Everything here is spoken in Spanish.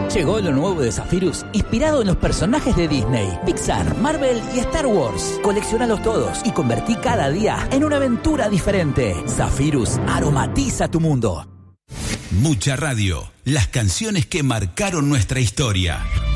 Llegó lo nuevo de Zephyrus, inspirado en los personajes de Disney, Pixar, Marvel y Star Wars. Coleccionalos todos y convertí cada día en una aventura diferente. Zephyrus aromatiza tu mundo. Mucha radio, las canciones que marcaron nuestra historia.